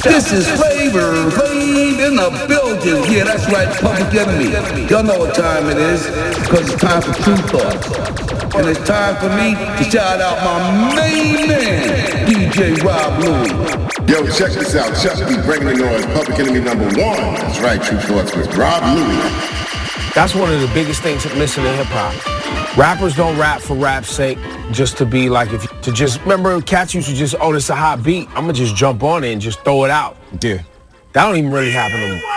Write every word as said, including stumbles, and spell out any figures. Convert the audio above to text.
This is Flavor Flav in the building. Yeah, that's right, Public Enemy. Y'all know what time it is, because it's time for True Thoughts. And it's time for me to shout out my main man, D J Rob Louie. Yo, check this out. Chuck B bringing the noise. Public Enemy number one. That's right, True Thoughts with Rob Louie. That's one of the biggest things missing in hip-hop. Rappers don't rap for rap's sake, just to be like, if you, to just, remember cats used to just, oh, this is a hot beat, I'm gonna just jump on it and just throw it out. Yeah. That don't even really happen anymore.